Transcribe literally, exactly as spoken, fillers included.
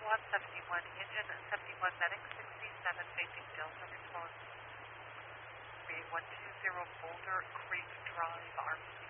one seventy-one, engine seventy-one, medic sixty-seven, facing Delta response. three one two zero Boulder Creek Drive, R P.